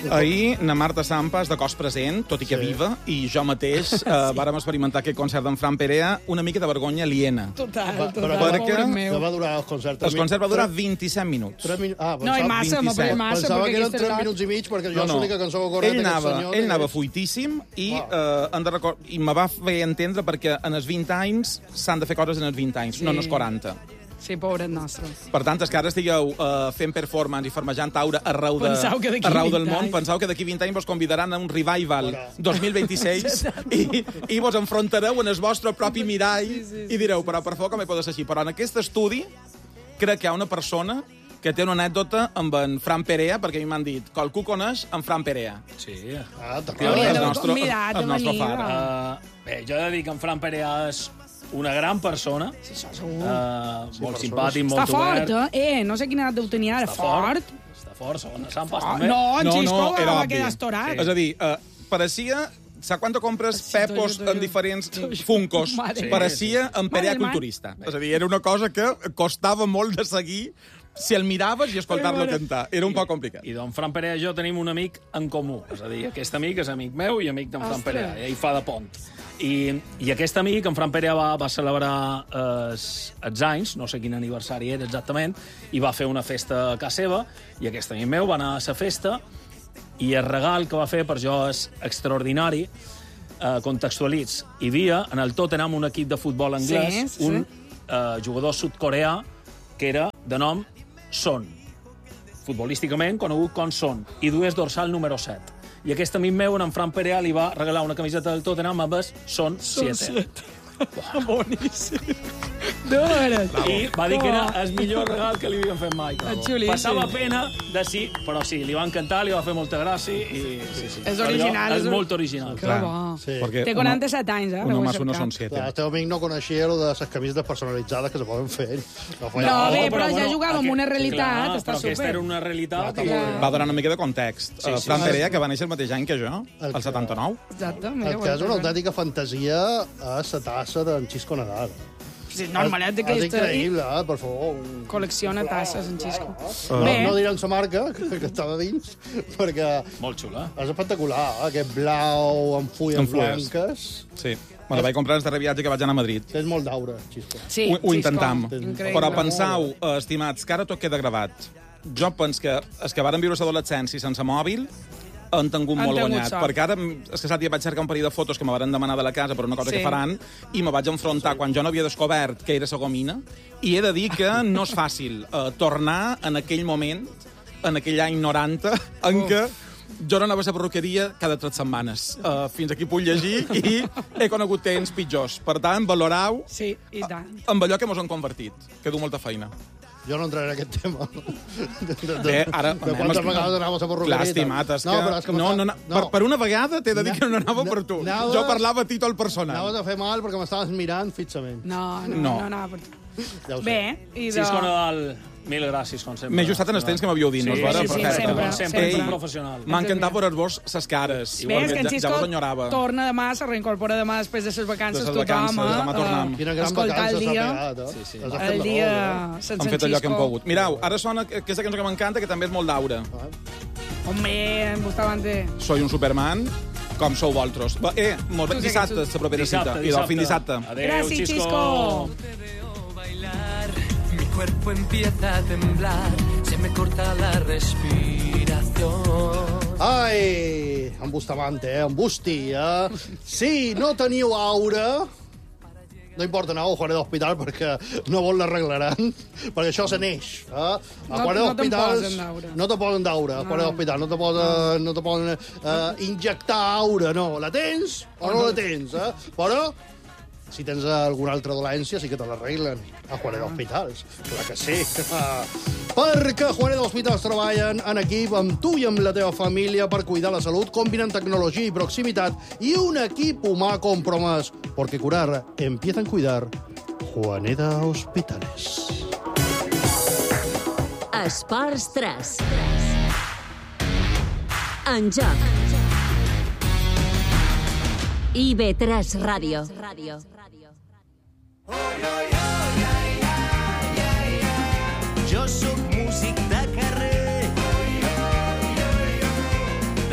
Ahir, na Marta Sampa és de cos present, tot i que viva, i jo mateix vàrem experimentar aquest concert d'en Fran Perea una mica de vergonya aliena. Total. Perquè Que va durar el concert? el concert va durar 27 minuts. No, i massa, Pensava que eren 3 minuts i mig, perquè jo és l'única cançó que corre d'aquest senyor. Ell anava fuitíssim i me va fer entendre perquè en els 20 anys s'han de fer coses en els 20 anys, no en els 40. Sí, pobret nostre. Per tant, és que ara estigueu fent performance i farmejant taura arreu del món. Penseu que d'aquí 20 anys vos convidaran a un revival 2026 i vos enfrontareu en el vostre propi mirall i direu, però per favor, com hi pot ser així? Però en aquest estudi crec que hi ha una persona que té una anècdota amb en Fran Perea, perquè a mi m'han dit, qualcú coneix en Fran Perea. Sí. El nostre far. Bé, jo he de dir que en Fran Perea és una gran persona. Sí, això segur. Molt simpàtic, molt obert. Està fort, No sé quina edat deu tenir ara. Fort. Està fort, segons Sant Pas també. No, en Xisco va quedar estorat. És a dir, pareixia... Saps quan te compres pepos en diferents funcos? Pareixia en Perea culturista. És a dir, era una cosa que costava molt de seguir si el miraves i escoltar-lo cantar. Era un poc complicat. I d'en Fran Perea i jo tenim un amic en comú. És a dir, aquest amic és amic meu i amic d'en Fran Perea. I ell fa de pont. I aquest amic, en Fran Perea, va celebrar els anys, no sé quin aniversari era exactament, i va fer una festa a casa seva, i aquest amic meu va anar a la festa, i el regal que va fer per jo és extraordinari. Contextualitz. Hi havia en el Tottenham un equip de futbol anglès, un jugador sud-coreà que era de nom Son, futbolísticament conegut com Son, i dues dorsal número 7. I aquest amic meu, en Fran Perea, li va regalar una camiseta del Tottenham amb el Son 7. Boníssim. I va dir que era el millor regal que li havien fet mai. Passava pena de sí, però sí, li va encantar, li va fer molta gràcia i... És original. És molt original. Que bo. Té 47 anys, Uno más uno son 7. El teu amic no coneixia lo de les camisetes personalitzades que se poden fer. No, bé, però ja jugava amb una realitat, està super. Però aquesta era una realitat. Va donar una mica de context. Fran Perea, que va néixer el mateix any que jo, el 79. Exacte. El que és una autèntica fantasia a la tassa d'en Xisco Nadal. Sí, normalet és increïble, per favor. Col·lecciona tasses, en Xisco. No diran la marca, que està de dins, perquè... Molt xula. És espectacular, aquest blau amb fulles blanques. Sí. Me la vaig comprar el darrer viatge que vaig anar a Madrid. Tens molt d'aura, Xisco. Sí, ho intentam. Però pensau, estimats, que ara tot queda gravat. Jo penso que els que varen viure l'adolescència sense mòbil han tingut molt guanyat, perquè ara, és que l'altre dia vaig cercar un parell de fotos que me varen demanar de la casa per una cosa que faran, i me vaig enfrontar quan jo no havia descobert que era la gomina, i he de dir que no és fàcil tornar en aquell moment, en aquell any 90, en què jo no anava a la perruqueria cada 3 setmanes. Fins aquí puc llegir i he conegut temps pitjors. Per tant, valorau amb allò que mos han convertit, que du molta feina. Jo no entraré en aquest tema. Bé, ara... De quantes vegades anaves a perruqueria. Clar, estimat, és que... Per una vegada t'he de dir que no anava per tu. Jo parlava a títol personal. Anaves a fer mal perquè m'estaves mirant fixament. No anava per tu. Bé, i de... Xisco Nadal, mil gràcies, com sempre. M'he ajustat en els temps que m'havíeu dit, no és vera? Sempre professional. M'ha encantat veure-vos ses cares. Bé, és que en Xisco torna demà, se reincorpora demà després de les vacances tothom. Demà tornem. Escoltar el dia. El dia sense en Xisco. Han fet allò que hem pogut. Mireu, ara sona aquesta cançó que m'encanta, que també és molt d'aura. Home, em gustava antes. Soy un Superman, com sou vosaltres. Molt bé, dissabte, la propera cita. I del fin dissabte. Adéu, Xisco. Mi cuerpo empieza a temblar, se me corta la respiración. Ai, en Bustamante, en Busti, Si no teniu aura, no importa, aneu a Juanet d'Hospital perquè no vol l'arreglaran, perquè això se neix. A Juanet d'Hospitals no te posen d'aura, a Juanet d'Hospital no te poden injectar aura, no. La tens o no la tens, però si tens alguna altra dolència sí que te l'arreglen a Juanet d'Hospitals. Clar que sí. Perquè Juanet d'Hospitals treballen en equip amb tu i amb la teva família per cuidar la salut, combinant tecnologia i proximitat i un equip humà compromès. Porque curar empieza en cuidar. Juanet d'Hospitals. Esports 3. En joc. IB3 Ràdio. Jo sóc músic de carrer.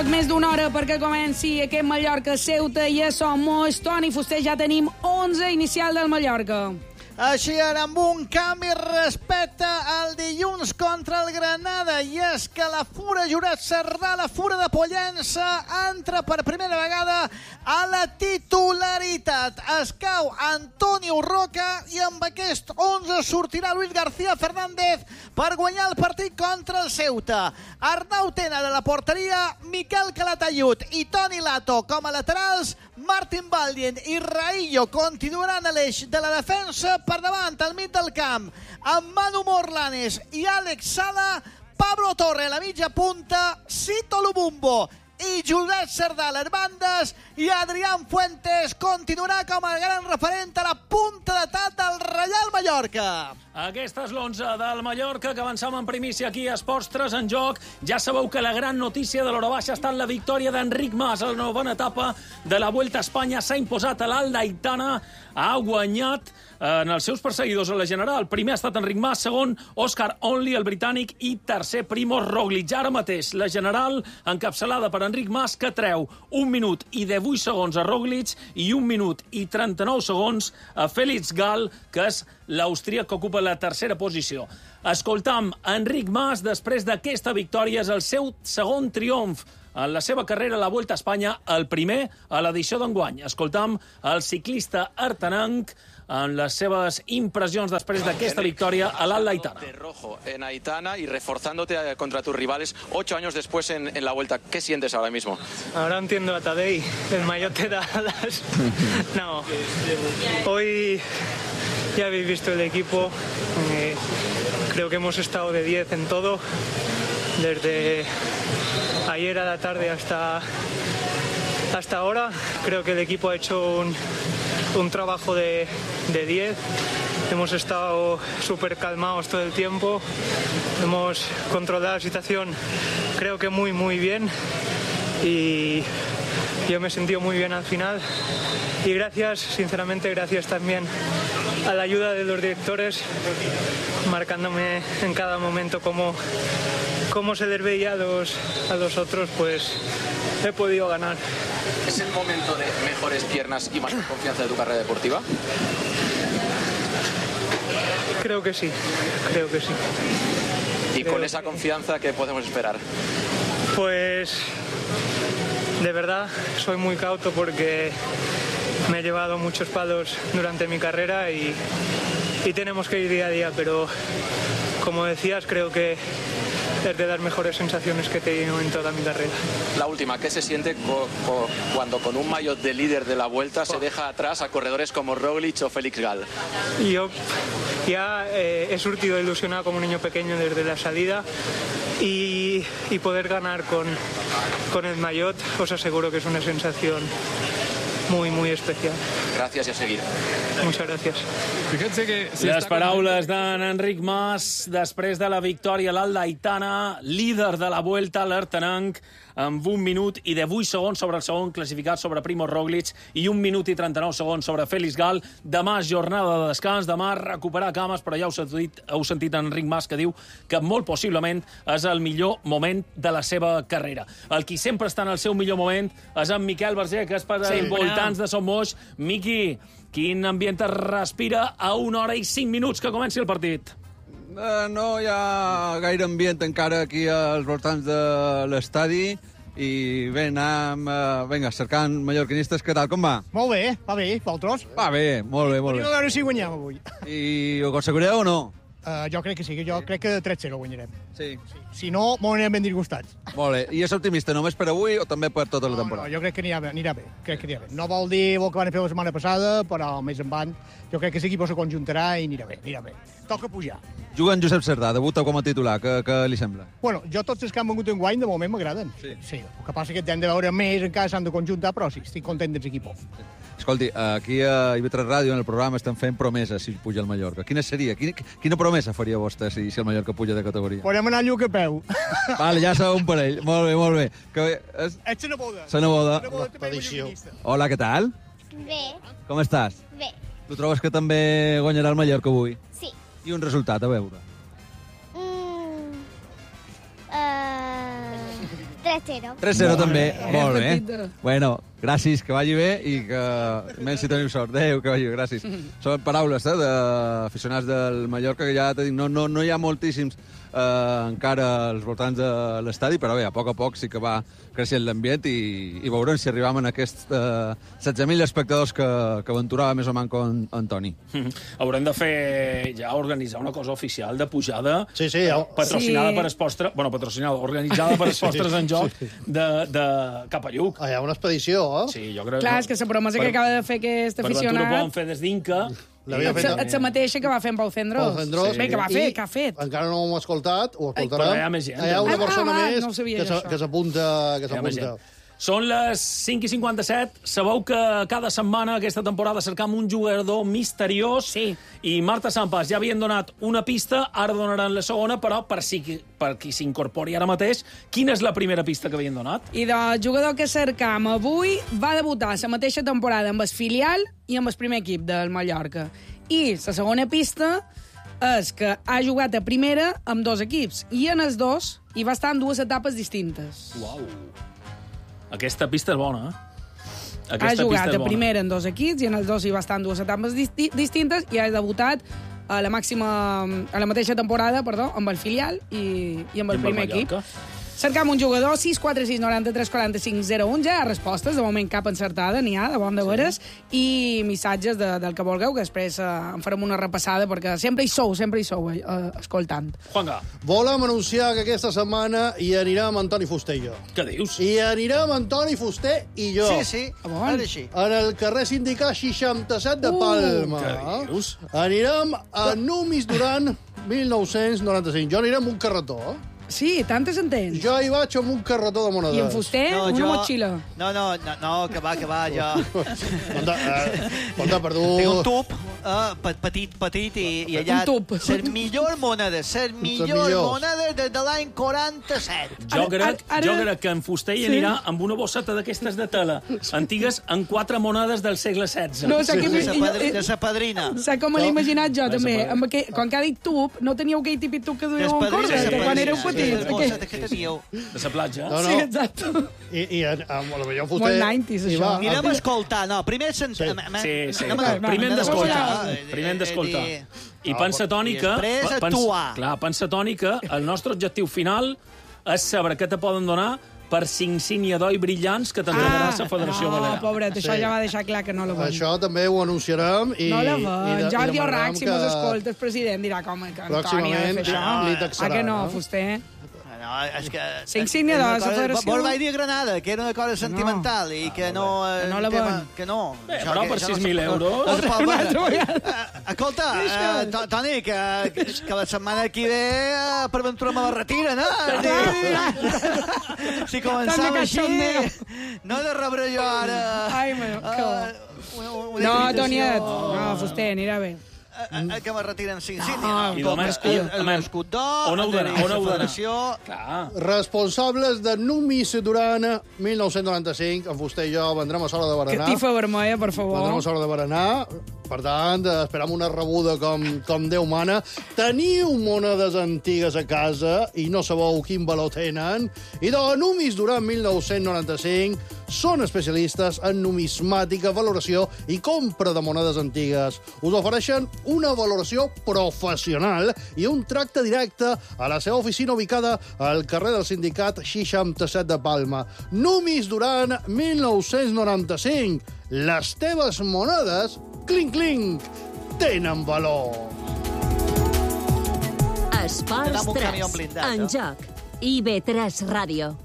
poc més d'una hora perquè comenci aquest Mallorca-Ceuta i a Somos. Toni Fuster, ja tenim 11 inicial del Mallorca. Així ara amb un canvi respecte al dilluns contra el Granada, i és que la fura Jurat Cerdà, la fura de Pollença, entra per primera vegada a la titularitat. Es cau Antonio Roca i amb aquest 11 sortirà Luis García Fernández per guanyar el partit contra el Ceuta. Arnau Tena de la porteria, Miquel Calatayud i Toni Lato com a laterals, Martin Valdient i Raillo continuaran a l'eix de la defensa. Per davant, al mig del camp, amb Manu Morlanes i Àlex Sala, Pablo Torre a la mitja punta, Cito Lumumbo i Juliet Cerdà a les bandes, i Adrián Fuentes continuarà com a gran referent a la punta d'atac del Reial Mallorca. Aquesta és l'11 del Mallorca, que avançam en primícia aquí a Esports 3 en joc. Ja sabeu que la gran notícia de l'hora baixa ha estat la victòria d'Enric Mas a la novena etapa de la Vuelta a Espanya. S'ha imposat a l'Aldaitana, ha guanyat en els seus perseguidors a la general. Primer ha estat Enric Mas, segon Oscar Onley, el britànic, i tercer Primož Roglič. Ara mateix la general encapçalada per Enric Mas, que treu 1 minut i 18 segons a Roglič i 1 minut i 39 segons a Felix Gall, que és l'austríac que ocupa la tercera posició. Escoltam Enric Mas després d'aquesta victòria. És el seu segon triomf en la seva carrera a la Vuelta a Espanya, el primer a l'edició d'enguany. Escoltam el ciclista artanenc en les seves impressions després d'aquesta victòria a l'Aldaitana. De rojo en Aitana y reforzándote contra tus rivales 8 años después en la Vuelta. ¿Qué sientes ahora mismo? Ahora entiendo a Tadej, el maillot te da alas. No, hoy ya habéis visto el equipo. Creo que hemos estado de 10 en todo, desde ayer a la tarde hasta ahora. Creo que el equipo ha hecho un trabajo de 10. Hemos estado súper calmados todo el tiempo. Hemos controlado la situación, creo que muy bien. Y yo me he sentido muy bien al final. Y gracias, sinceramente, gracias también a la ayuda de los directores, marcándome en cada momento cómo se les veía a los otros, pues he podido ganar. ¿Es el momento de mejores piernas y más confianza de tu carrera deportiva? Creo que sí, creo que sí. ¿Y con esa confianza qué podemos esperar? Pues de verdad soy muy cauto porque me he llevado muchos palos durante mi carrera y tenemos que ir día a día, pero como decías, creo que es de las mejores sensaciones que he tenido en toda mi carrera. La última, ¿qué se siente cuando con un maillot de líder de la Vuelta se deja atrás a corredores como Roglič o Felix Gall? Yo ya he surtido ilusionado como un niño pequeño desde la salida y poder ganar con el maillot os aseguro que es una sensación muy especial. Gràcies i a seguir. Muchas gracias. Les paraules d'Enric Mas després de la victòria a l'Aldaitana, líder de la Vuelta, l'Artanenc, amb 1 minut i 18 segons sobre el segon classificat, sobre Primož Roglič, i 1 minut i 39 segons sobre Felix Gall. Demà és jornada de descans, demà recuperar cames, però ja heu sentit Enric Mas que diu que molt possiblement és el millor moment de la seva carrera. El qui sempre està en el seu millor moment és en Miquel Berger, que és per als voltants de Son Moix. Miqui, quin ambient es respira a 1 hora i 5 minuts que comenci el partit? No hi ha gaire ambient encara aquí als voltants de l'estadi i bé, anem cercant mallorquinistes. Què tal, com va? Molt bé, va bé, vosaltres? Va bé, molt bé. Venim a veure si guanyem avui. I ho aconseguireu o no? Jo crec que sí, jo crec que 3-0 guanyarem. Sí. Si no, m'ho anirem ben disgustats. Molt bé. I és optimista només per avui o també per tota la temporada? No, jo crec que anirà bé. Crec que anirà bé. No vol dir el que van fer la setmana passada, però més endavant jo crec que l'equip se conjuntarà i anirà bé. Toca pujar. Juga en Josep Cerdà, debuta com a titular. Què li sembla? Bueno, jo tots els que han vengut en guany de moment m'agraden. Sí. El que passa que hem de veure més, encara s'han de conjuntar, però sí, estic content dels equipos. Escolti, aquí a IB3 Ràdio, en el programa, estem fent promeses si puja el Mallorca. Quina seria? Quina promesa faria vostè si el Mallorca puja de categoria? Podem anar a Lluc a peu. Vale, ja sabeu un parell. Molt bé. Ets la neboda. La neboda. L'expedició. Hola, què tal? Bé. Com estàs? Bé. Tu trobes que també guanyarà el Mallorca avui? Sí. I un resultat, a veure? 3-0. 3-0. 3-0 també, molt bé. petita. Bueno, gràcies, que vagi bé i que menys si tenim sort. Adéu, que vagi bé, gràcies. Són paraules d'aficionats del Mallorca, que ja t'he dit, no hi ha moltíssims encara als voltants de l'estadi, però bé, a poc sí que va creixent l'ambient i veurem si arribam a aquests 16.000 espectadors que aventurava més o menys con Antoni. Haurem de fer ja organitzar una cosa oficial de pujada patrocinada per Esports... Bueno, patrocinada, organitzada per Esports en Joc de cap a Lluc. Hi ha una expedició, eh? Sí, jo crec... Clar, és que la promesa que acaba de fer aquest aficionat... Per Ventura poden fer des d'Inca... És la mateixa que va fer en Pau Cendrós. Bé, que va fer, que ha fet. Encara no ho hem escoltat, ho escoltarem. Però hi ha més gent. Hi ha una persona més no que s'apunta. Són les 5:57. Sabeu que cada setmana aquesta temporada cercam un jugador misteriós. Sí. I Marta Sampas ja havien donat una pista, ara donaran la segona, però per qui s'incorpori ara mateix, quina és la primera pista que havien donat? I del jugador que cercam avui va debutar la mateixa temporada amb el filial i amb el primer equip del Mallorca. I la segona pista és que ha jugat a primera amb dos equips, i en els dos hi va estar en dues etapes distintes. Uau! Aquesta pista és bona, eh? Ha jugat a primera en dos equips i en els dos hi va estar en dues etapes distintes i ha debutat a la mateixa temporada, amb el filial i amb el primer equip. Cercam un jugador, 646 93 45 01. Ja hi ha respostes, de moment cap encertada, n'hi ha, de bon de veres, i missatges del que vulgueu, que després en farem una repassada, perquè sempre hi sou escoltant. Juanga. Volem anunciar que aquesta setmana hi anirem Antoni Fuster i jo. Què dius? Hi anirem Antoni Fuster i jo. Sí, ara així. En el carrer Sindicat 67 de Palma. Què dius? Anirem a Numis Duran 1995. Jo aniré amb un carretó, Sí, tant s'entén. Jo hi vaig amb un carretó de moneders. I en Fuster, una motxilla. No, que va, jo... Conta, perdó. Tinc un tub petit i allà... Un tub. Les millors monedes des de l'any 47. Jo crec que en Fuster hi anirà amb una bosseta d'aquestes de tela, antigues en 4 monedes del segle XVI. No, de sa padrina. Saps com l'he imaginat jo, també? Quan ha dit tub, no teníeu aquell típic tub que duíeu en corda, que quan éreu petits. De la platja. Sí, exacte. I amb la millor Fuster... Molt 90s, això. Anirem a escoltar, primer sentim... Sí. Primer hem d'escoltar. I pensa, Toni, que... Després actuar. Clar, pensa, Toni, que el nostre objectiu final és saber què te poden donar per 5 insígnia d'oi brillants que t'entregarà la Federació Balear. Pobret, això ja va deixar clar que no la ven. Això també ho anunciarem. No la ven. Jordi Orrac, si mos escolta, el president dirà com que Antoni ha de fer això. Li taxarà. Que no, Fuster? No, és que... Insígnia de la Federació. Vol vaig dir a Granada, que era una cosa sentimental i que no... No la ven. Que no. Bé, però per 6.000 euros... Una altra vegada. Escolta, Toni, que la setmana que ve per Ventura me la retira, no? Si començava així, no he de rebre jo ara... Ai, no, Toniet, no, Fuster, anirà bé. Que me retiren 5 I només l'escut d'or, on ho donarà? Responsables de Numis Duran 1995. En Fuster i jo vendrem a Sola de Berenar. Catifa vermella, per favor. Vendrem a Sola de Berenar. Per tant, esperam una rebuda com Déu mana. Teniu monedes antigues a casa i no sabeu quin valor tenen. I de Numis Duran 1995 són especialistes en numismàtica, valoració i compra de monedes antigues. Us ofereixen una valoració professional i un tracte directe a la seva oficina ubicada al carrer del Sindicat 67 de Palma. Numis Duran 1995. Les teves monedes, clink, clink, tenen valor. Esports 3, en joc, IB3 Ràdio.